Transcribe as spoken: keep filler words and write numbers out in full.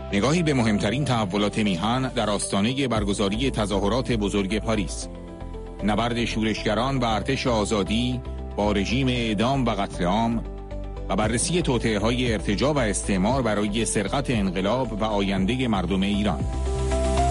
نگاهی به مهمترین تحولات میهن در آستانه برگزاری تظاهرات بزرگ پاریس. نبرد شورشگران و ارتش آزادی با رژیم اعدام و قتل عام و بررسی توطئه‌های ارتجاع و استعمار برای سرقت انقلاب و آینده مردم ایران.